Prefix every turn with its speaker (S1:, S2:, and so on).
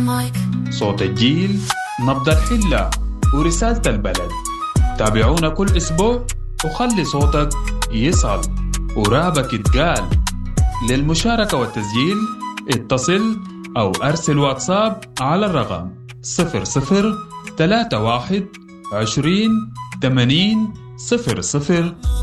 S1: صوت الجيل، نبض الحلة، ورسالة البلد. تابعونا كل أسبوع وخلي صوتك يصل ورابك يتقال. للمشاركة والتسجيل اتصل أو أرسل واتساب على الرقم 0031 20 80 00.